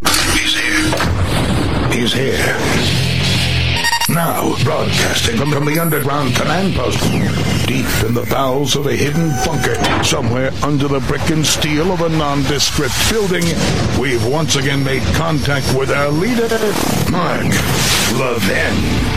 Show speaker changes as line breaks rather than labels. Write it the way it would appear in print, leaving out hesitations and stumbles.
He's here. He's here. Now, broadcasting from the underground command post, deep in the bowels of a hidden bunker, somewhere under the brick and steel of a nondescript building, we've once again made contact with our leader, Mark Levin.